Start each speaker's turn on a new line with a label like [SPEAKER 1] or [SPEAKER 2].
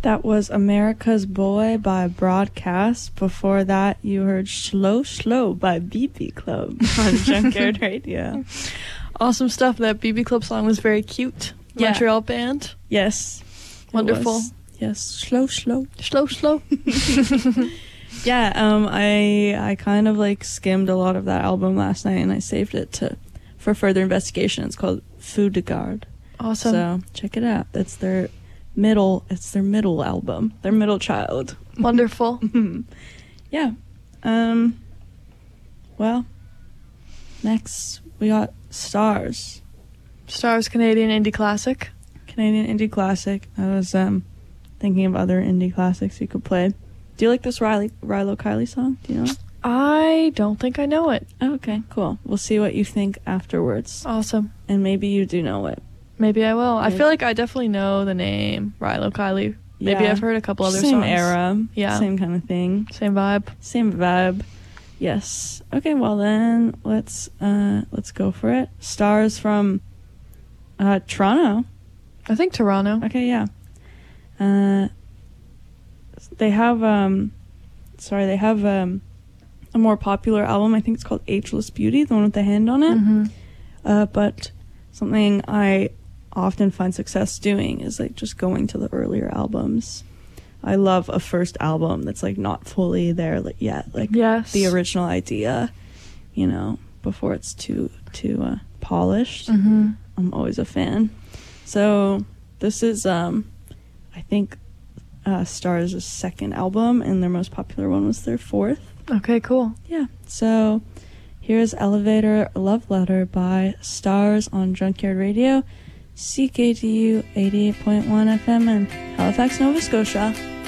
[SPEAKER 1] That was America's Boy by Broadcast. Before that, you heard Slow Slow by BB Club on Junkyard Radio.
[SPEAKER 2] Awesome stuff. That BB Club song was very cute.
[SPEAKER 1] Yeah.
[SPEAKER 2] Montreal band.
[SPEAKER 1] Yes.
[SPEAKER 2] Wonderful.
[SPEAKER 1] Yes. Slow Slow.
[SPEAKER 2] Slow, slow.
[SPEAKER 1] Yeah, I kind of like skimmed a lot of that album last night and I saved it for further investigation. It's called Feu de Garde.
[SPEAKER 2] Awesome.
[SPEAKER 1] So check it out. It's their middle album. Their middle child.
[SPEAKER 2] Wonderful.
[SPEAKER 1] Yeah. Well, next we got Stars.
[SPEAKER 2] Stars Canadian Indie Classic.
[SPEAKER 1] Canadian Indie Classic. I was thinking of other indie classics you could play. Do you like this Rilo Kiley song? Do you know it?
[SPEAKER 2] I don't think I know it.
[SPEAKER 1] Oh, okay, cool. We'll see what you think afterwards.
[SPEAKER 2] Awesome.
[SPEAKER 1] And maybe you do know it.
[SPEAKER 2] Maybe I will.
[SPEAKER 1] Maybe.
[SPEAKER 2] I feel like I definitely know the name Rilo Kiley. Maybe
[SPEAKER 1] Yeah.
[SPEAKER 2] I've heard a couple other
[SPEAKER 1] Same
[SPEAKER 2] songs.
[SPEAKER 1] era.
[SPEAKER 2] Yeah.
[SPEAKER 1] Same kind of thing.
[SPEAKER 2] Same vibe.
[SPEAKER 1] Same vibe. Yes. Okay, well then let's go for it. Stars from Toronto.
[SPEAKER 2] I think Toronto.
[SPEAKER 1] Okay, yeah. They have a more popular album. I think it's called Ageless Beauty, the one with the hand on it.
[SPEAKER 2] Mm-hmm.
[SPEAKER 1] But something I often find success doing is like just going to the earlier albums. I love a first album that's like not fully there yet, like
[SPEAKER 2] Yes.
[SPEAKER 1] the original idea, you know, before it's too polished.
[SPEAKER 2] Mm-hmm.
[SPEAKER 1] I'm always a fan. So this is I think Stars' second album, and their most popular one was their fourth.
[SPEAKER 2] Okay, cool.
[SPEAKER 1] Yeah. So here's Elevator Love Letter by Stars on Junkyard Radio, CKDU 88.1 FM in Halifax, Nova Scotia.